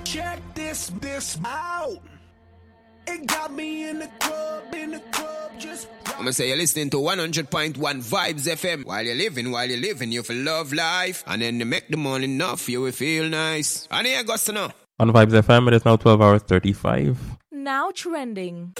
Check this out. It got me in the club, just... I'm gonna say you're listening to 100.1 Vibes FM. While you're living, you feel love life. And then you make the money enough, you will feel nice. And here goes to know. On Vibes FM, it is now 12 hours 35. Now trending.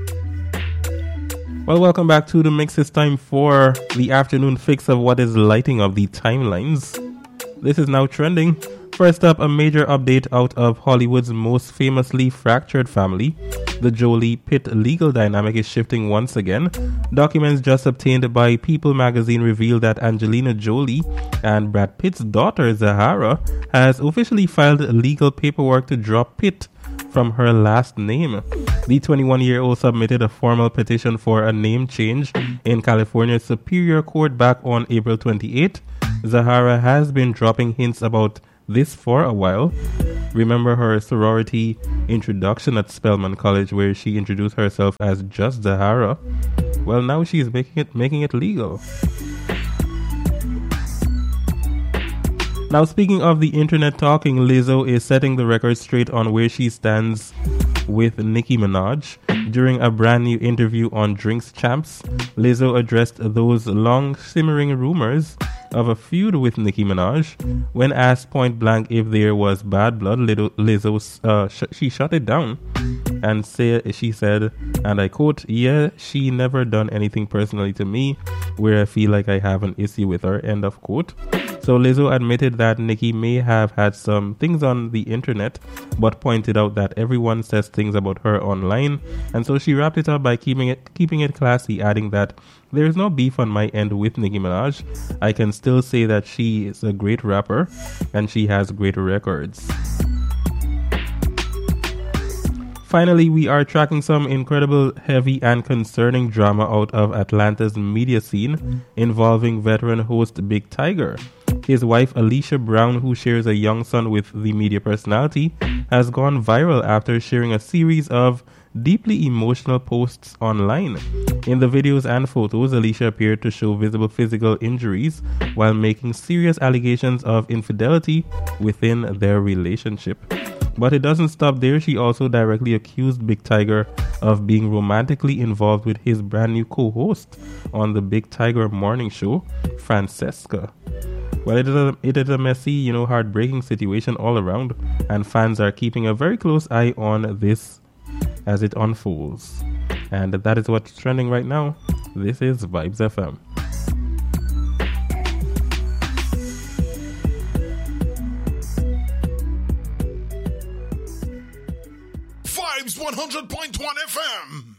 Well, welcome back to the mix. It's time for the afternoon fix of what is lighting up the timelines. This is now trending. First up, a major update out of Hollywood's most famously fractured family. The Jolie-Pitt legal dynamic is shifting once again. Documents just obtained by People magazine reveal that Angelina Jolie and Brad Pitt's daughter Zahara has officially filed legal paperwork to drop Pitt from her last name. The 21-year-old submitted a formal petition for a name change in California's Superior Court back on April 28. Zahara has been dropping hints about this for a while. Remember her sorority introduction at Spelman College where she introduced herself as just Zahara? Well, now she's making it legal. Now, speaking of the internet talking, Lizzo is setting the record straight on where she stands with Nicki Minaj. During a brand new interview on Drinks Champs, Lizzo addressed those long simmering rumors of a feud with Nicki Minaj. When asked point blank if there was bad blood, Lizzo she shut it down and she said, and I quote, "Yeah, she never done anything personally to me where I feel like I have an issue with her," end of quote. So Lizzo admitted that Nicki may have had some things on the internet, but pointed out that everyone says things about her online, and so she wrapped it up by keeping it classy, adding that there is no beef on my end with Nicki Minaj. I can still say that she is a great rapper and she has great records. Finally, we are tracking some incredible, heavy and concerning drama out of Atlanta's media scene involving veteran host Big Tiger. His wife Alicia Brown, who shares a young son with the media personality, has gone viral after sharing a series of deeply emotional posts online. In the videos and photos, Alicia appeared to show visible physical injuries while making serious allegations of infidelity within their relationship. But it doesn't stop there. She also directly accused Big Tiger of being romantically involved with his brand new co-host on the Big Tiger morning show, Francesca. Well, it is a messy, heartbreaking situation all around, and fans are keeping a very close eye on this as it unfolds. And that is what's trending right now. This is Vibes FM. Vibes 100.1 FM.